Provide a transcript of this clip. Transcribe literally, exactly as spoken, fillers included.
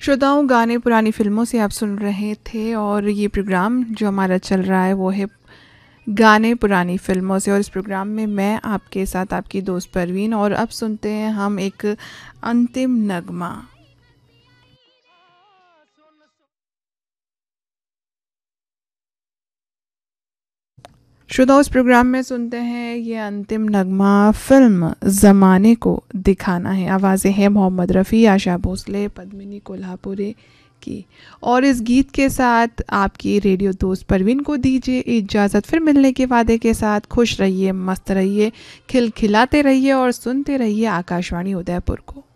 श्रोताओं, गाने पुरानी फ़िल्मों से आप सुन रहे थे और ये प्रोग्राम जो हमारा चल रहा है वो है गाने पुरानी फ़िल्मों से। और इस प्रोग्राम में मैं आपके साथ आपकी दोस्त परवीन। और अब सुनते हैं हम एक अंतिम नगमा। श्रोताओं, इस प्रोग्राम में सुनते हैं ये अंतिम नगमा फ़िल्म ज़माने को दिखाना है। आवाज़ें हैं मोहम्मद रफ़ी, आशा भोसले, पद्मिनी कोल्हापुरे की। और इस गीत के साथ आपकी रेडियो दोस्त परवीन को दीजिए इजाज़त। फिर मिलने के वादे के साथ खुश रहिए, मस्त रहिए, खिलखिलाते रहिए और सुनते रहिए आकाशवाणी उदयपुर को।